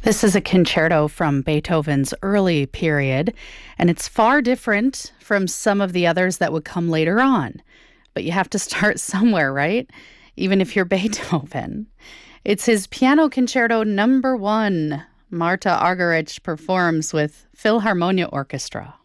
This is a concerto from Beethoven's early period, and it's far different from some of the others that would come later on. But you have to start somewhere, right? Even if you're Beethoven. It's his Piano Concerto Number 1. Marta Argerich performs with Philharmonia Orchestra.